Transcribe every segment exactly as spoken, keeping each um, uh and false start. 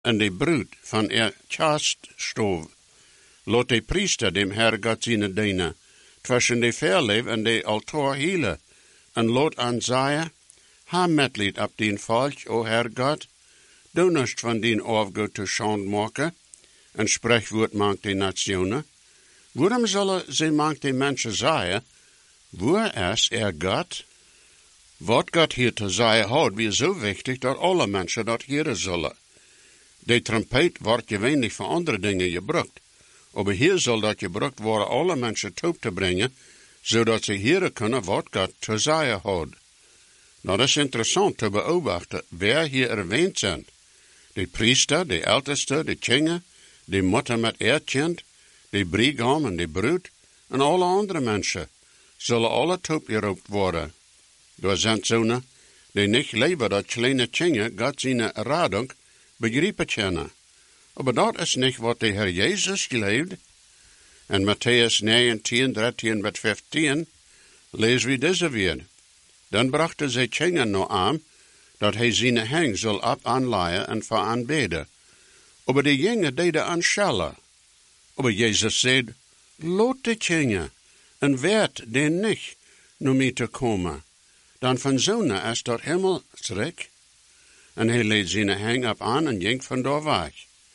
en de bruid van er chaststoof. Lot de priester dem Herr Gott zijn dienen, tussen de verleef en de altaar hielen, en lot aanzaaien, ha metlied op dien volk, o Herr Gott, doe nust van dien afgoed te schand maken, en spreekwoord maakt de nationen. Waarom zullen ze maakt de mensen zeggen, waar is er Gott? Wat God hier te zeggen houdt, weer zo wichtig dat alle mensen dat horen zullen. De trompet wordt gewöhnlich voor andere dingen gebruikt. Maar hier zal dat gebruikt worden alle mensen toe te brengen, zodat ze horen kunnen wat God te zeggen houdt. Nou, dat is interessant te beobachten, wer hier erwähnt zijn. De priester, de älteste, de kingen, de moeder met haar kind, de brigam en de bruid, en alle andere mensen, zullen alle toe geroepen worden. Door zijn zonen, die niet leven dat kleine kingen God zijn radung begrijpen kennen. Maar dat is niet wat de Heer Jezus leefde. En Matthäus negentien, dertien met vijftien, lezen we deze weer. Dan brachten ze kingen nog aan, dat hij zijn heng zal op aanleien en voor aanbeden. Maar de jongen deden aanschellen. Maar Jezus zei, laat de kingen, en werd den niet, naar mij te komen. Dan van zonen is dat hemelsrijk. En hij leed zijn heng op aan en ging van daar weg.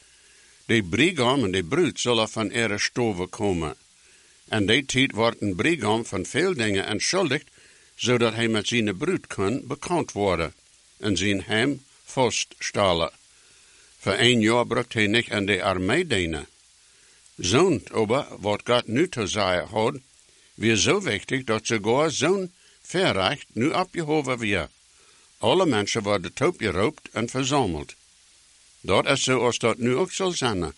De brigam en de bruid zullen van ihre stoven komen. En die tijd wordt een brigam van veel dingen entschuldigd, zodat hij met zijn bruid kan bekend worden en zijn hem vaststellen. Voor een jaar brukt hij niet aan de armee dienen. Zo'n aber, wat God nu te zeggen had, weer zo wichtig dat sogar zo'n verrecht nu opgehoven weer. Alle mensen worden toegeroepen en verzameld. Dat is zoals dat nu ook zal zijn.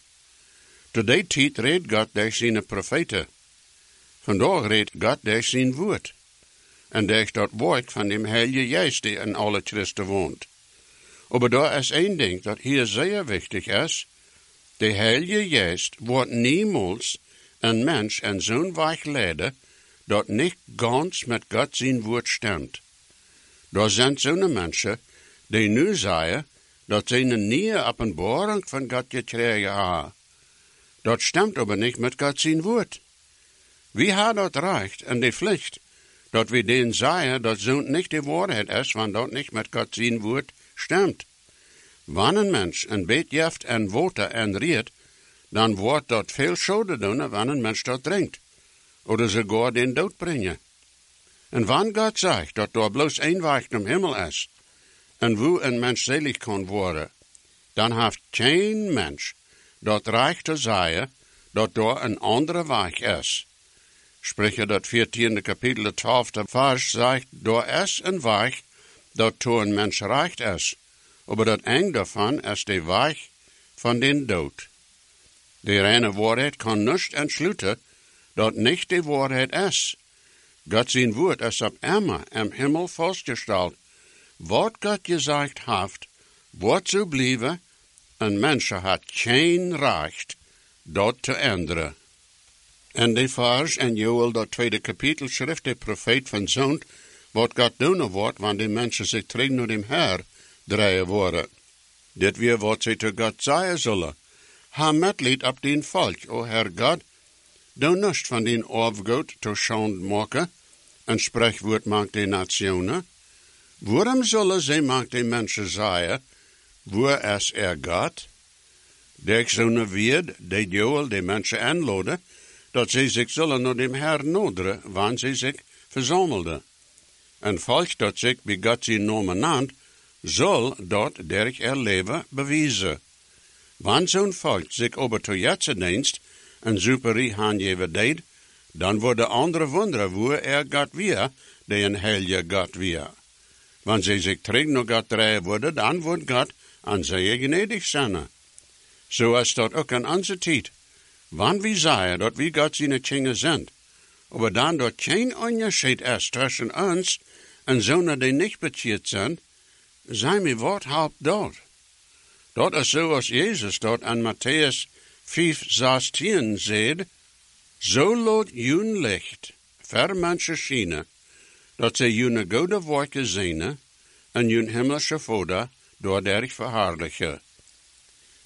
Tot die tijd reed God door zijn profeten. Vandaag reed God door zijn woord. En door dat werk van dem Heilige Geest die in alle Christen woont. Maar daar is één ding dat hier zeer wichtig is. De Heilige Geest wordt niemals een mens en zo'n weg leiden dat niet ganz met God zijn woord stemt. Daar zijn zo'n mensen die nu zeggen dat ze een nieuwe openbaring van God gekregen hebben. Dat stemt aber niet met God zijn woord. Wie had dat recht en de plicht dat we denen zeggen dat zo'n niet de waarheid is, want dat niet met God zijn woord stemt. Wanneer een mens een beetje jeft en water en riet, dan wordt dat veel schade doen wanneer een mens dat drinkt. Oder sogar den dood brengen. En wanneer God zegt dat er bloos één weg naar hemel is, en wo een mens selig kan worden, dan heeft geen mens dat recht te zeggen dat er een andere weg is. Spreche dat veertiende kapitel, twaalfde vers zegt, er is een weg dat door een mens recht is, maar dat eng daarvan is de weg van den dood. De reine waarheid kan niet entsluiten dat niet de waarheid is. God zijn woord is op immer im Himmel vastgesteld. Wat God gezegd heeft, wordt zo blijven, en mensen had geen recht dat te änderen. En de vers in Joel, dat tweede kapitel, schrift de profeet van zo'n, wat God doen wordt, wanneer de mensen zich terug naar dem Herr draaien worden. Dit weer wat ze te God zeggen zullen. Ha metlied op den volk, o Herr God, doe nust van den afgoed te schand maken, en spreekwoord maakt de nationen. Waarom zullen ze maakt de mensen zeggen, waar is er God? Dek zo'n weer, de Joel de mensen aanladen, dat ze zich zullen naar dem Herr noderen, wanneer ze zich verzamelden. En volk dat zich bij God zijn namen naam, zal dat derg er leven bewijzen. Wanneer zo'n volk zich over tot jetze dienst en superie aangeven deed, dan worden andere wonderen waar er God weer, die een heilige God weer. Wanneer ze zich terug naar God draaien worden, dan wordt God aan zij gnedig zijn. Zo is dat ook in onze tijd. Wanneer we zeggen dat we God zijn kingen zijn, maar dan dat geen onderscheid is tussen ons en zonen die niet bekeerd zijn, zijn we wat helpt dat? Dat is zoals Jezus dat aan Matthäus vijf, zestien zegt, zo laat jun licht ver mensen schijnen, dat ze june goede werken zien en jun himmlische Vader door derg verhaarlijken.